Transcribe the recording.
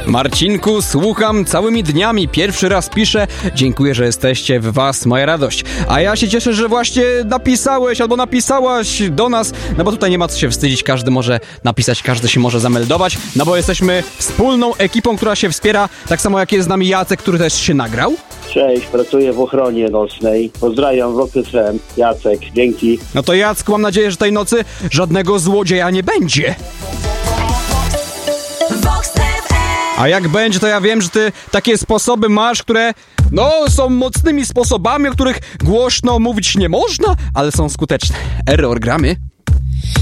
Marcinku, słucham całymi dniami, pierwszy raz piszę. Dziękuję, że jesteście, w was moja radość. A ja się cieszę, że właśnie napisałeś albo napisałaś do nas, no bo tutaj nie ma co się wstydzić, każdy może napisać, każdy się może zameldować, no bo jesteśmy wspólną ekipą, która się wspiera, tak samo jak jest z nami Jacek, który też się nagrał. Cześć, pracuję w ochronie nocnej. Pozdrawiam Rock FM. Jacek, dzięki. No to Jacku, mam nadzieję, że tej nocy żadnego złodzieja nie będzie. A jak będzie, to ja wiem, że ty takie sposoby masz, które, no, są mocnymi sposobami, o których głośno mówić nie można, ale są skuteczne. Error, gramy.